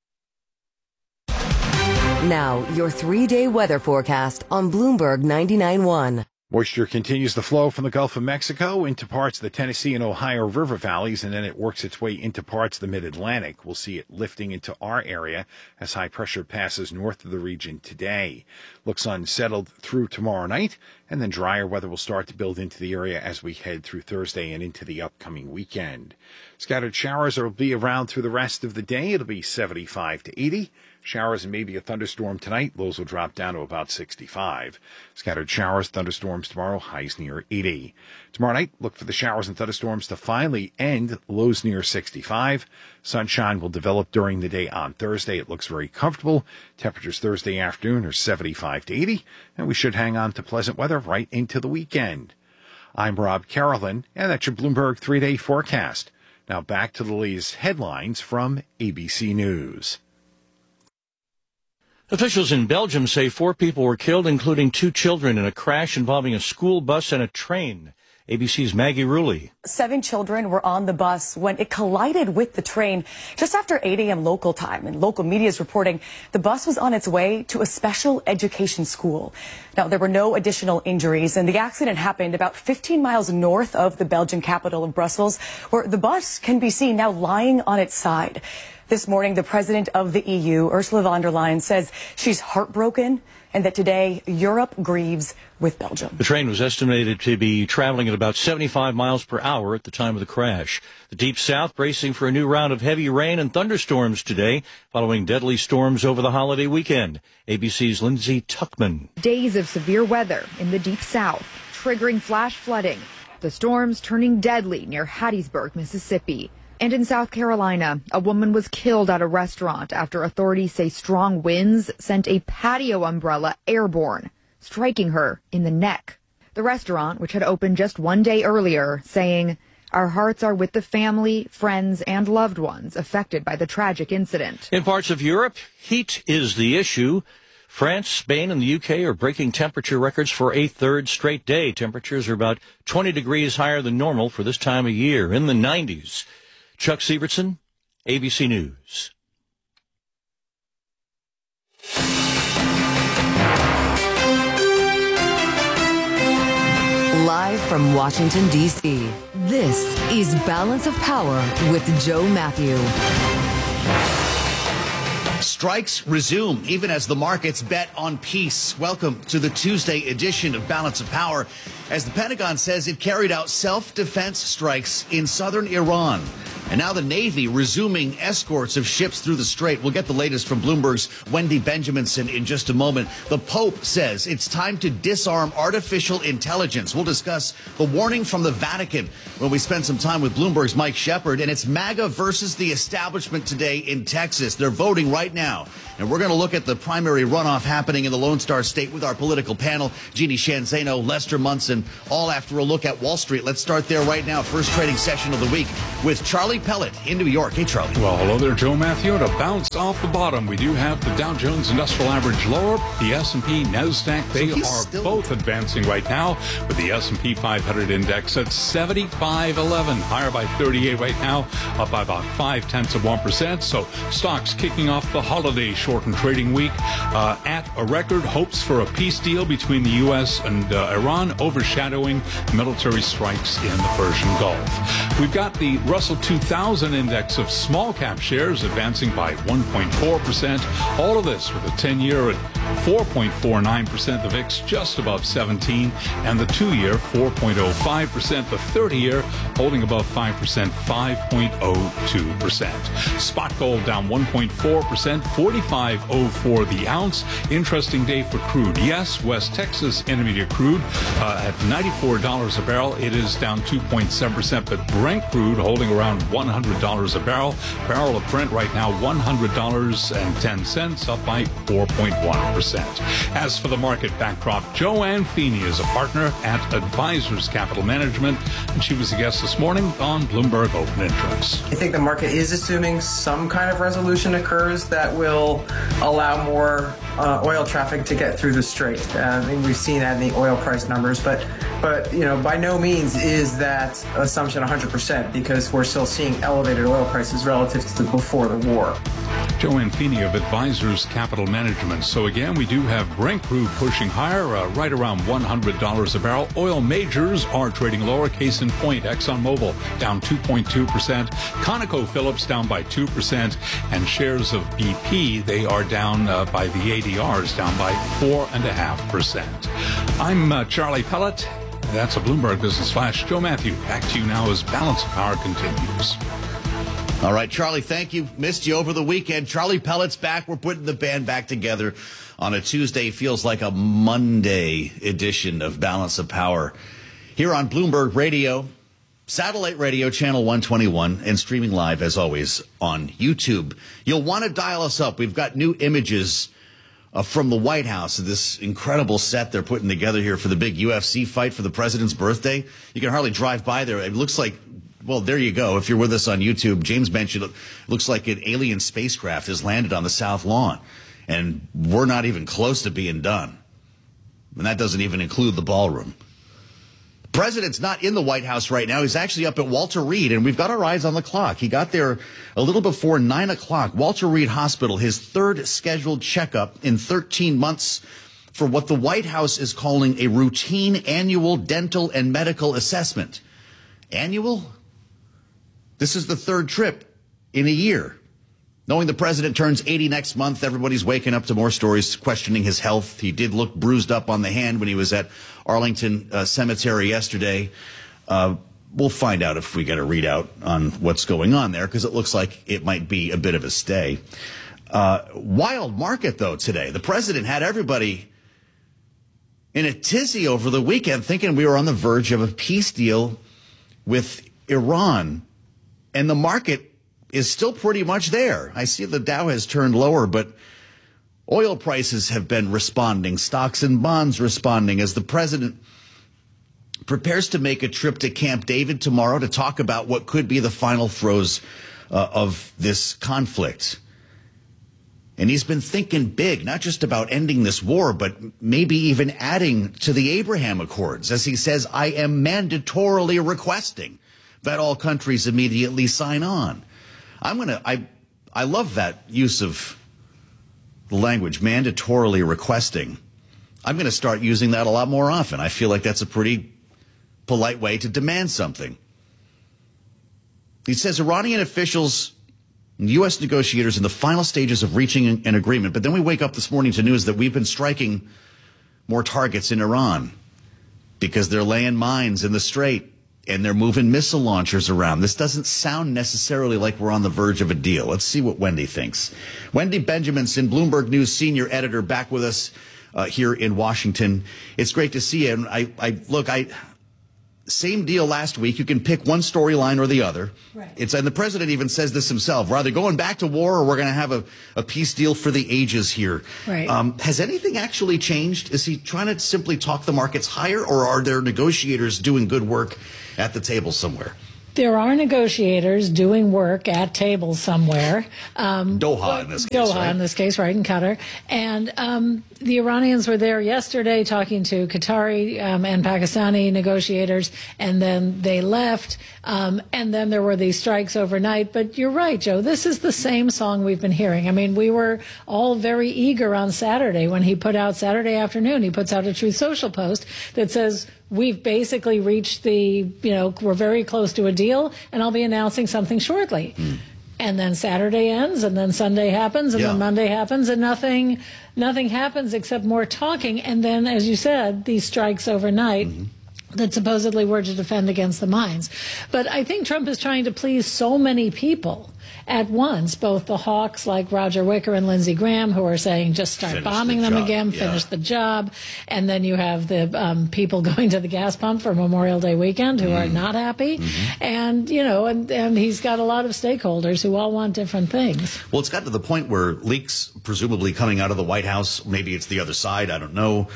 Now, your 3-day weather forecast on Bloomberg 99.1. Moisture continues to flow from the Gulf of Mexico into parts of the Tennessee and Ohio River valleys, and then it works its way into parts of the mid-Atlantic. We'll see it lifting into our area as high pressure passes north of the region today. Looks unsettled through tomorrow night, and then drier weather will start to build into the area as we head through Thursday and into the upcoming weekend. Scattered showers will be around through the rest of the day. It'll be 75 to 80. Showers and maybe a thunderstorm tonight. Lows will drop down to about 65. Scattered showers, thunderstorms tomorrow, highs near 80. Tomorrow night, look for the showers and thunderstorms to finally end, lows near 65. Sunshine will develop during the day on Thursday. It looks very comfortable. Temperatures Thursday afternoon are 75 to 80, and we should hang on to pleasant weather right into the weekend. I'm Rob Carolyn, and that's your Bloomberg 3-day forecast. Now back to the latest headlines from ABC News. Officials in Belgium say 4 people were killed, including 2 children, in a crash involving a school bus and a train. ABC's Maggie Rulli. 7 children were on the bus when it collided with the train just after 8 a.m. local time. And local media is reporting the bus was on its way to a special education school. Now, there were no additional injuries, and the accident happened about 15 miles north of the Belgian capital of Brussels, where the bus can be seen now lying on its side. This morning, the president of the EU, Ursula von der Leyen, says she's heartbroken and that today Europe grieves with Belgium. The train was estimated to be traveling at about 75 miles per hour at the time of the crash. The Deep South bracing for a new round of heavy rain and thunderstorms today, following deadly storms over the holiday weekend. ABC's Lindsay Tuckman. Days of severe weather in the Deep South, triggering flash flooding. The storms turning deadly near Hattiesburg, Mississippi. And in South Carolina, a woman was killed at a restaurant after authorities say strong winds sent a patio umbrella airborne, striking her in the neck. The restaurant, which had opened just 1 day earlier, saying, "Our hearts are with the family, friends, and loved ones affected by the tragic incident." In parts of Europe, heat is the issue. France, Spain, and the UK are breaking temperature records for a third straight day. Temperatures are about 20 degrees higher than normal for this time of year, in the 90s. Chuck Sievertson, ABC News. Live from Washington, D.C., this is Balance of Power with Joe Matthew. Strikes resume, even as the markets bet on peace. Welcome to the Tuesday edition of Balance of Power, as the Pentagon says it carried out self-defense strikes in southern Iran. And now the Navy resuming escorts of ships through the strait. We'll get the latest from Bloomberg's Wendy Benjaminson in just a moment. The Pope says it's time to disarm artificial intelligence. We'll discuss the warning from the Vatican when we spend some time with Bloomberg's Mike Shepard. And it's MAGA versus the establishment today in Texas. They're voting right now. And we're going to look at the primary runoff happening in the Lone Star State with our political panel, Jeannie Shanzano, Lester Munson, all after a look at Wall Street. Let's start there right now. First trading session of the week with Charlie Pellet in New York. Hey, Charlie. Well, hello there, Joe Matthew. To bounce off the bottom, we do have the Dow Jones Industrial Average lower, the S&P, NASDAQ. They are both advancing right now, with the S&P 500 index at 75.11, higher by 38 right now, up by about 0.5%. So stocks kicking off the holiday shortened trading week at a record. Hopes for a peace deal between the U.S. and Iran overshadowing military strikes in the Persian Gulf. We've got the Russell 2000 index of small cap shares advancing by 1.4%. All of this with a 10-year at 4.49%, the VIX just above 17, and the 2-year 4.05%, the 30-year holding above 5%, 5.02%. Spot gold down 1.4%, 45.04 the ounce. Interesting day for crude. Yes, West Texas Intermediate crude at $94 a barrel. It is down 2.7%, but Brent crude holding around $100 a barrel. Barrel of Brent right now $100.10, up by 4.1%. As for the market backdrop, Joanne Feeney is a partner at Advisors Capital Management, and she was a guest this morning on Bloomberg Open Index. I think the market is assuming some kind of resolution occurs that will allow more oil traffic to get through the strait. I mean, we've seen that in the oil price numbers, but you know, by no means is that assumption 100%, because we're still seeing elevated oil prices relative to before the war. Joanne Feeney of Advisors Capital Management. So again, we do have Brent crude pushing higher, right around $100 a barrel. Oil majors are trading lower. Case in point, ExxonMobil down 2.2%. ConocoPhillips down by 2%. And shares of BP, they are down by the ADRs, down by 4.5%. I'm Charlie Pellet. That's a Bloomberg Business Flash. Joe Matthew, back to you now as Balance of Power continues. All right, Charlie, thank you. Missed you over the weekend. Charlie Pellet's back. We're putting the band back together on a Tuesday. Feels like a Monday edition of Balance of Power here on Bloomberg Radio, satellite radio, channel 121, and streaming live, as always, on YouTube. You'll want to dial us up. We've got new images from the White House, this incredible set they're putting together here for the big UFC fight for the president's birthday. You can hardly drive by there. It looks like, well, there you go. If you're with us on YouTube, James mentioned it looks like an alien spacecraft has landed on the South Lawn, and we're not even close to being done. And that doesn't even include the ballroom. The president's not in the White House right now. He's actually up at Walter Reed, and we've got our eyes on the clock. He got there a little before 9 o'clock. Walter Reed Hospital, his third scheduled checkup in 13 months for what the White House is calling a routine annual dental and medical assessment. Annual? This is the third trip in a year. Knowing the president turns 80 next month, everybody's waking up to more stories questioning his health. He did look bruised up on the hand when he was at Arlington Cemetery yesterday. We'll find out if we get a readout on what's going on there, because it looks like it might be a bit of a stay. Wild market, though, today. The president had everybody in a tizzy over the weekend, thinking we were on the verge of a peace deal with Iran. And the market is still pretty much there. I see the Dow has turned lower, but oil prices have been responding, stocks and bonds responding, as the president prepares to make a trip to Camp David tomorrow to talk about what could be the final throes of this conflict. And he's been thinking big, not just about ending this war, but maybe even adding to the Abraham Accords. As he says, I am mandatorily requesting that all countries immediately sign on. I love that use of the language, mandatorily requesting. I'm going to start using that a lot more often. I feel like that's a pretty polite way to demand something. He says Iranian officials U.S. negotiators in the final stages of reaching an agreement. But then we wake up this morning to news that we've been striking more targets in Iran because they're laying mines in the Strait and they're moving missile launchers around. This doesn't sound necessarily like we're on the verge of a deal. Let's see what Wendy thinks. Wendy Benjaminson, Bloomberg News senior editor, back with us here in Washington. It's great to see you. And same deal last week. You can pick one storyline or the other. Right. And the president even says this himself. We're either going back to war or we're going to have a peace deal for the ages here. Right. Has anything actually changed? Is he trying to simply talk the markets higher, or are there negotiators doing good work at the table somewhere? There are negotiators doing work at tables somewhere. Doha in this case, Doha right? in this case, right, in Qatar. And the Iranians were there yesterday talking to Qatari and Pakistani negotiators, and then they left. And then there were these strikes overnight. But you're right, Joe, this is the same song we've been hearing. I mean, we were all very eager on Saturday when he put out Saturday afternoon. He puts out a Truth Social post that says, we've basically reached we're very close to a deal, and I'll be announcing something shortly. And then Saturday ends, and then Sunday happens, and then Monday happens, and nothing happens except more talking. And then, as you said, these strikes overnight that supposedly were to defend against the mines. But I think Trump is trying to please so many people at once, both the hawks like Roger Wicker and Lindsey Graham, who are saying just start bombing them again, finish the job. And then you have the people going to the gas pump for Memorial Day weekend who are not happy. And, and he's got a lot of stakeholders who all want different things. Well, it's got to the point where leaks, presumably coming out of the White House, maybe it's the other side, I don't know,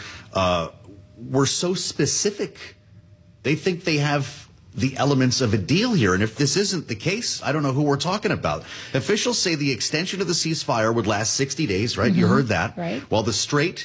were so specific. They think they have the elements of a deal here. And if this isn't the case, I don't know who we're talking about. Officials say the extension of the ceasefire would last 60 days, right? You heard that. Right. While the Strait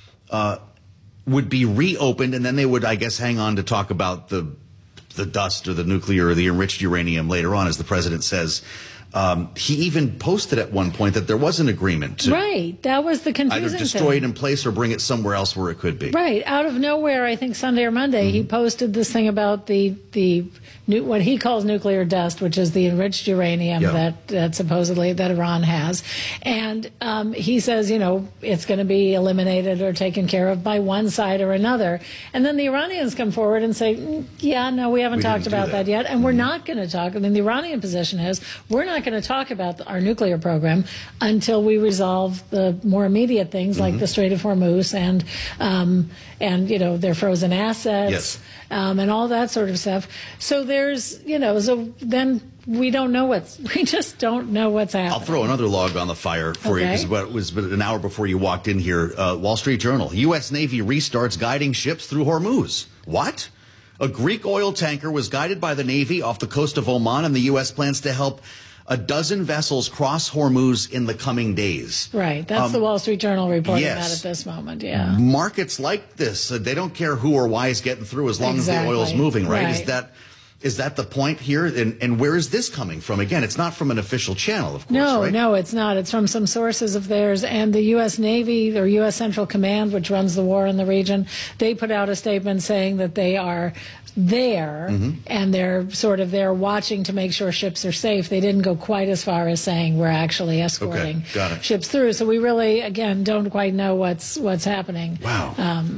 would be reopened, and then they would, I guess, hang on to talk about the dust or the nuclear or the enriched uranium later on, as the president says. He even posted at one point that there was an agreement to right. That was the confusing either destroy thing. it in place or bring it somewhere else where it could be. Right. Out of nowhere, I think Sunday or Monday, he posted this thing about the what he calls nuclear dust, which is the enriched uranium that supposedly that Iran has. And he says, it's going to be eliminated or taken care of by one side or another. And then the Iranians come forward and say, we haven't talked about that yet. And we're not going to talk. I mean, the Iranian position is we're not going to talk about our nuclear program until we resolve the more immediate things like the Strait of Hormuz and their frozen assets and all that sort of stuff. So there's, so then we just don't know what's happening. I'll throw another log on the fire for you, because it was an hour before you walked in here. Wall Street Journal, U.S. Navy restarts guiding ships through Hormuz. What? A Greek oil tanker was guided by the Navy off the coast of Oman, and the U.S. plans to help a dozen vessels cross Hormuz in the coming days. Right. That's the Wall Street Journal reporting that at this moment. Yeah. Markets like this, they don't care who or why is getting through as long as the oil's moving, right? Is that the point here? And where is this coming from? Again, it's not from an official channel, of course, right? No, it's not. It's from some sources of theirs. And the U.S. Navy, or U.S. Central Command, which runs the war in the region, they put out a statement saying that they are there and they're sort of there watching to make sure ships are safe. They didn't go quite as far as saying we're actually escorting ships through. So we really, again, don't quite know what's happening. Wow.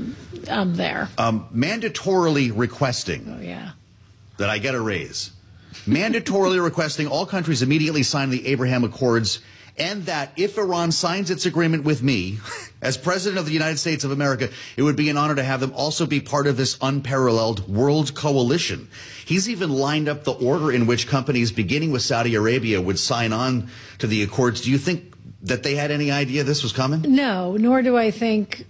There. Mandatorily requesting that I get a raise. Mandatorily requesting all countries immediately sign the Abraham Accords, and that if Iran signs its agreement with me, as President of the United States of America, it would be an honor to have them also be part of this unparalleled world coalition. He's even lined up the order in which companies, beginning with Saudi Arabia, would sign on to the Accords. Do you think that they had any idea this was coming? No, nor do I think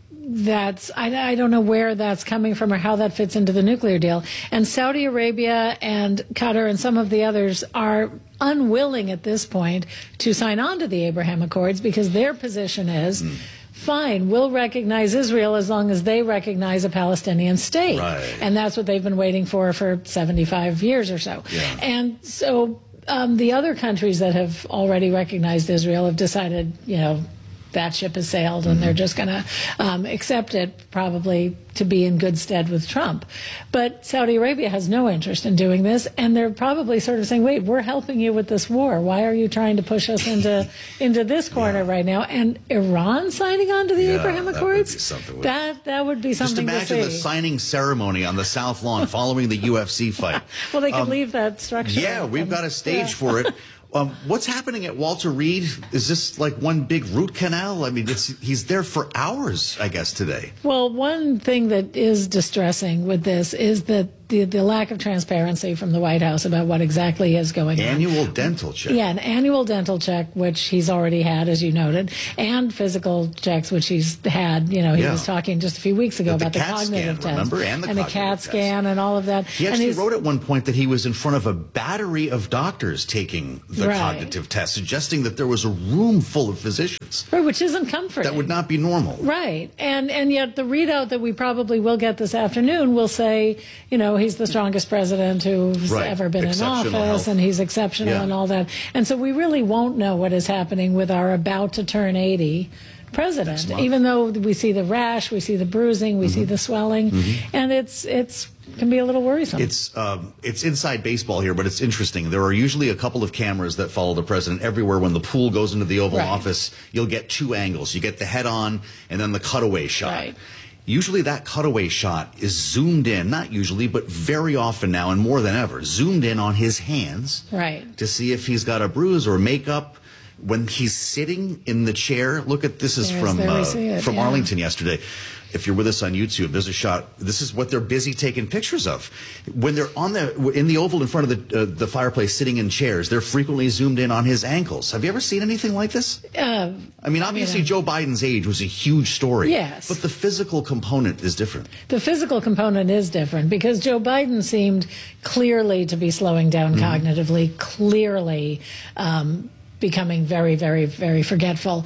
I don't know where that's coming from or how that fits into the nuclear deal. And Saudi Arabia and Qatar and some of the others are unwilling at this point to sign on to the Abraham Accords because their position is, fine, we'll recognize Israel as long as they recognize a Palestinian state. Right. And that's what they've been waiting for 75 years or so. Yeah. And so the other countries that have already recognized Israel have decided, that ship has sailed and they're just going to accept it probably to be in good stead with Trump. But Saudi Arabia has no interest in doing this, and they're probably sort of saying, wait, we're helping you with this war. Why are you trying to push us into this corner right now? And Iran signing on to the Abraham Accords? That would be something to see. Just imagine the signing ceremony on the South Lawn following the UFC fight. Well, they could leave that structure. Yeah, we've got a stage for it. What's happening at Walter Reed? Is this like one big root canal? I mean, he's there for hours, I guess, today. Well, one thing that is distressing with this is that the lack of transparency from the White House about what exactly is going on. Annual dental check. Yeah, an annual dental check, which he's already had, as you noted, and physical checks, which he's had. He was talking just a few weeks ago about the cognitive test. Remember? And the CAT scan and all of that. He actually wrote at one point that he was in front of a battery of doctors taking the cognitive test, suggesting that there was a room full of physicians. Right, which isn't comforting. That would not be normal. Right. And yet the readout that we probably will get this afternoon will say, he's the strongest president who's ever been in office, and he's exceptional and all that. And so we really won't know what is happening with our about to turn 80 president, even though we see the rash, we see the bruising, we see the swelling, and it's can be a little worrisome. It's inside baseball here, but it's interesting. There are usually a couple of cameras that follow the president everywhere. When the pool goes into the Oval Office, you'll get two angles. You get the head-on and then the cutaway shot. Right. Usually that cutaway shot is zoomed in, not usually, but very often now and more than ever, zoomed in on his hands to see if he's got a bruise or makeup. When he's sitting in the chair, look at this is from Arlington yesterday. If you're with us on YouTube, there's a shot. This is what they're busy taking pictures of. When they're in the oval in front of the fireplace, sitting in chairs, they're frequently zoomed in on his ankles. Have you ever seen anything like this? I mean, obviously, Joe Biden's age was a huge story. Yes. But the physical component is different. The physical component is different because Joe Biden seemed clearly to be slowing down cognitively, clearly becoming very, very, very forgetful.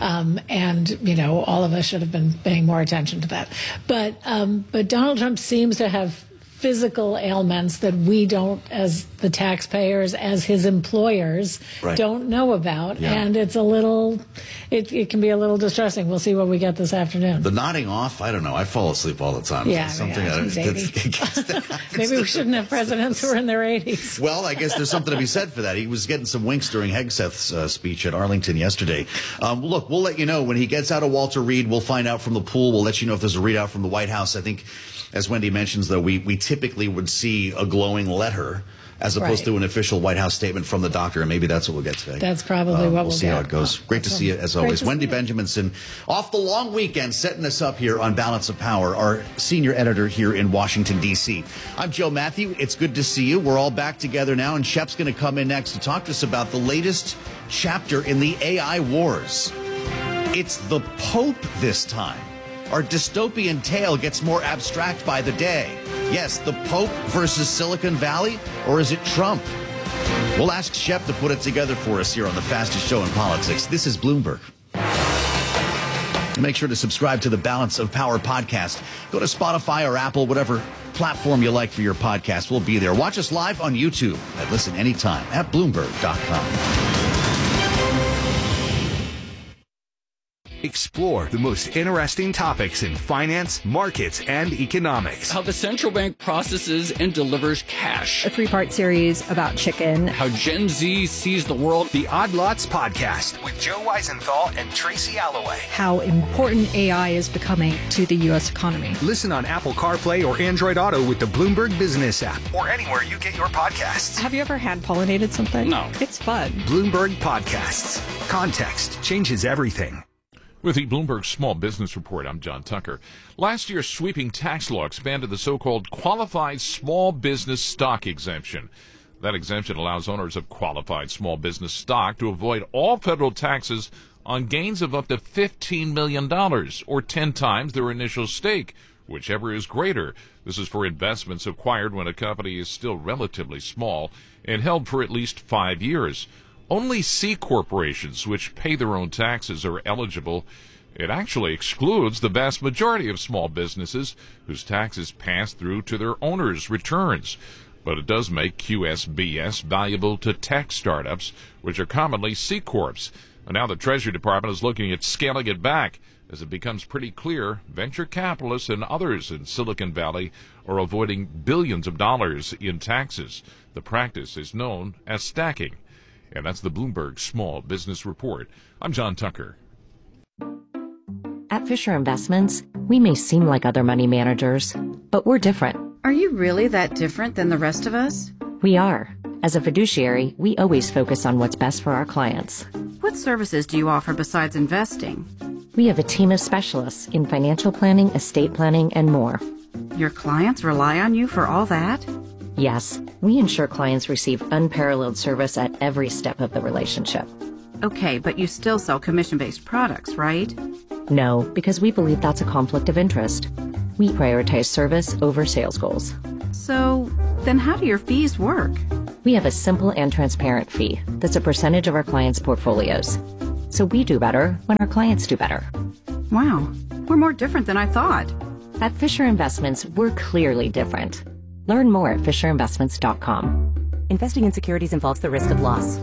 And, all of us should have been paying more attention to that. But Donald Trump seems to have physical ailments that we don't, as the taxpayers, as his employers, don't know about. And it's it can be a little distressing. We'll see what we get this afternoon. The nodding off, I don't know. I fall asleep all the time. Maybe we shouldn't have presidents who are in their 80s. Well, I guess there's something to be said for that. He was getting some winks during Hegseth's speech at Arlington yesterday. Look, we'll let you know when he gets out of Walter Reed. We'll find out from the pool. We'll let you know if there's a readout from the White House. I think, as Wendy mentions, though, we typically would see a glowing letter as opposed to an official White House statement from the doctor, and maybe that's what we'll get today. That's probably what we'll see get. how it goes. Great to see you, as always. Wendy Benjaminson, off the long weekend, setting us up here on Balance of Power, our senior editor here in Washington, D.C. I'm Joe Matthew. It's good to see you. We're all back together now, and Shep's going to come in next to talk to us about the latest chapter in the AI wars. It's the Pope this time. Our dystopian tale gets more abstract by the day. Yes, the Pope versus Silicon Valley, or is it Trump? We'll ask Shep to put it together for us here on the fastest show in politics. This is Bloomberg. Make sure to subscribe to the Balance of Power podcast. Go to Spotify or Apple, whatever platform you like for your podcast. We'll be there. Watch us live on YouTube and listen anytime at Bloomberg.com. Explore the most interesting topics in finance, markets, and economics. How the central bank processes and delivers cash. A 3-part series about chicken. How Gen Z sees the world. The Odd Lots Podcast with Joe Weisenthal and Tracy Alloway. How important AI is becoming to the U.S. economy. Listen on Apple CarPlay or Android Auto with the Bloomberg Business app or anywhere you get your podcasts. Have you ever hand-pollinated something? No. It's fun. Bloomberg Podcasts. Context changes everything. With the Bloomberg Small Business Report, I'm John Tucker. Last year's sweeping tax law expanded the so-called qualified small business stock exemption. That exemption allows owners of qualified small business stock to avoid all federal taxes on gains of up to $15 million, or 10 times their initial stake, whichever is greater. This is for investments acquired when a company is still relatively small and held for at least 5 years. Only C corporations, which pay their own taxes, are eligible. It actually excludes the vast majority of small businesses whose taxes pass through to their owners' returns. But it does make QSBS valuable to tech startups, which are commonly C Corps. And now the Treasury Department is looking at scaling it back as it becomes pretty clear venture capitalists and others in Silicon Valley are avoiding billions of dollars in taxes. The practice is known as stacking. And that's the Bloomberg Small Business Report. I'm John Tucker. At Fisher Investments, we may seem like other money managers, but we're different. Are you really that different than the rest of us? We are. As a fiduciary, we always focus on what's best for our clients. What services do you offer besides investing? We have a team of specialists in financial planning, estate planning, and more. Your clients rely on you for all that? Yes, we ensure clients receive unparalleled service at every step of the relationship. Okay, but you still sell commission-based products, right? No, because we believe that's a conflict of interest. We prioritize service over sales goals. So, then how do your fees work? We have a simple and transparent fee that's a percentage of our clients' portfolios. So we do better when our clients do better. Wow, we're more different than I thought. At Fisher Investments, we're clearly different. Learn more at FisherInvestments.com. Investing in securities involves the risk of loss.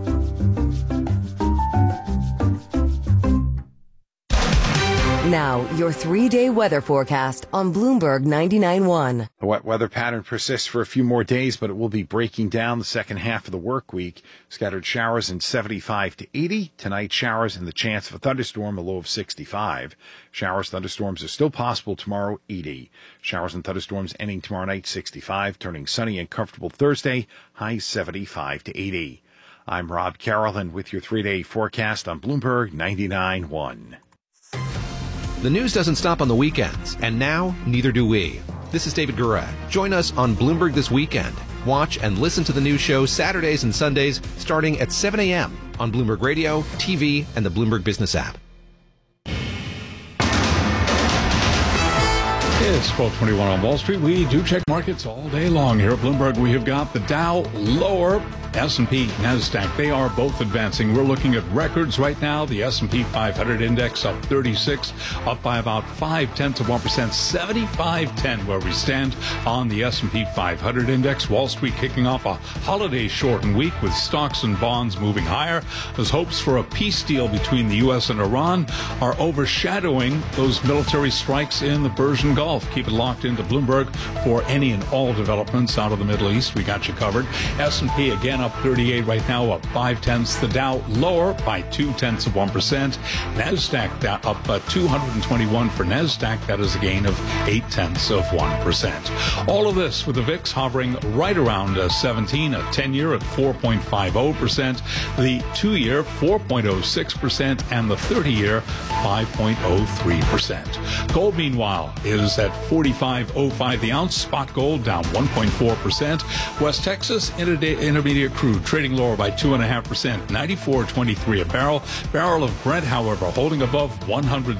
Now, your 3-day weather forecast on Bloomberg 99.1. The wet weather pattern persists for a few more days, but it will be breaking down the second half of the work week. Scattered showers in 75 to 80. Tonight, showers and the chance of a thunderstorm, a low of 65. Showers, thunderstorms are still possible tomorrow, 80. Showers and thunderstorms ending tomorrow night, 65. Turning sunny and comfortable Thursday, high 75 to 80. I'm Rob Carroll with your 3-day forecast on Bloomberg 99.1. The news doesn't stop on the weekends, and now neither do we. This is David Guret. Join us on Bloomberg This Weekend. Watch and listen to the news show Saturdays and Sundays starting at 7 a.m. on Bloomberg Radio, TV, and the Bloomberg Business app. It's 12:21 on Wall Street. We do check markets all day long here at Bloomberg. We have got the Dow lower, S&P, NASDAQ. They are both advancing. We're looking at records right now. The S&P 500 index up 36, up by about 0.5%, 75.10 where we stand on the S&P 500 index. Wall Street kicking off a holiday-shortened week with stocks and bonds moving higher as hopes for a peace deal between the U.S. and Iran are overshadowing those military strikes in the Persian Gulf. Keep it locked into Bloomberg for any and all developments out of the Middle East. We got you covered. S&P again up 38 right now, up 0.5. The Dow lower by 0.2%. NASDAQ up 221 for NASDAQ. That is a gain of 0.8%. All of this with the VIX hovering right around 17, a 10-year at 4.50%, the 2-year 4.06%, and the 30-year 5.03%. Gold, meanwhile, is at $45.05 the ounce. Spot gold down 1.4%. West Texas intermediate crude trading lower by 2.5%, $94.23 a barrel. Barrel of Brent, however, holding above $100,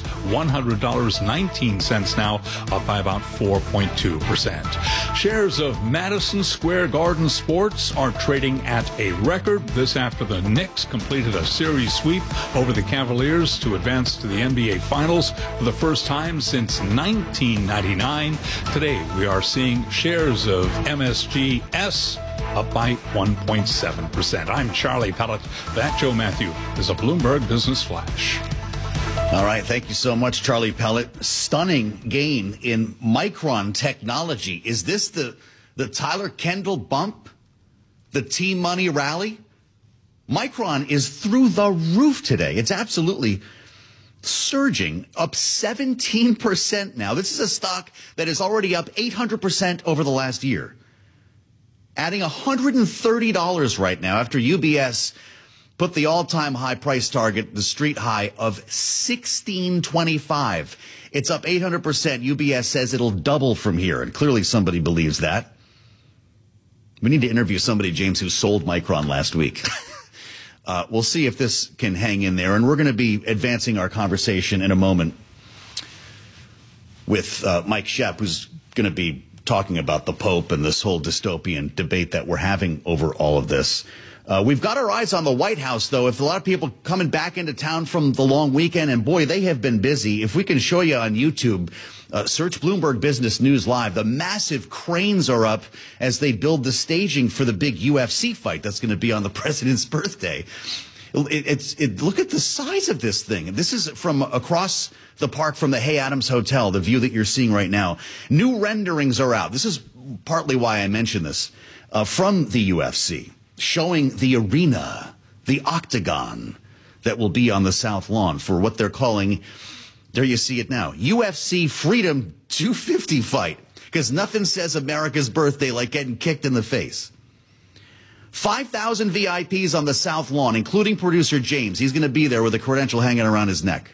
$100.19 now, up by about 4.2%. Shares of Madison Square Garden Sports are trading at a record. This after the Knicks completed a series sweep over the Cavaliers to advance to the NBA Finals for the first time since 1999. Today, we are seeing shares of MSGS up by 1.7%. I'm Charlie Pellet. That, Joe Matthew, is a Bloomberg Business Flash. All right. Thank you so much, Charlie Pellet. Stunning gain in Micron Technology. Is this the Tyler Kendall bump? The T-Money rally? Micron is through the roof today. It's absolutely surging, up 17% now. This is a stock that is already up 800% over the last year. Adding $130 right now after UBS put the all-time high price target, the street high of $16.25. It's up 800%. UBS says it'll double from here, and clearly somebody believes that. We need to interview somebody, James, who sold Micron last week. We'll see if this can hang in there, and we're going to be advancing our conversation in a moment with Mike Shep, who's going to be talking about the Pope and this whole dystopian debate that we're having over all of this. We've got our eyes on the White House, though. If a lot of people coming back into town from the long weekend, and boy, they have been busy. If we can show you on YouTube, search Bloomberg Business News Live. The massive cranes are up as they build the staging for the big UFC fight that's going to be on the president's birthday. Look at the size of this thing. This is from across the park from the Hay Adams Hotel, the view that you're seeing right now. New renderings are out. This is partly why I mention this, from the UFC, showing the arena, the octagon that will be on the South Lawn for what they're calling, there you see it now, UFC Freedom 250 fight. Because nothing says America's birthday like getting kicked in the face. 5,000 VIPs on the South Lawn, including producer James. He's going to be there with a credential hanging around his neck.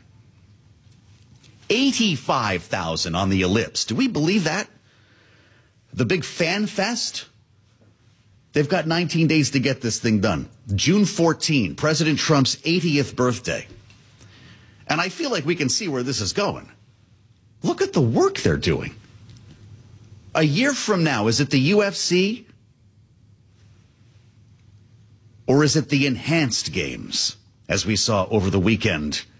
85,000 on the Ellipse. Do we believe that? The big fan fest? They've got 19 days to get this thing done. June 14, President Trump's 80th birthday. And I feel like we can see where this is going. Look at the work they're doing. A year from now, is it the UFC? Or is it the enhanced games, as we saw over the weekend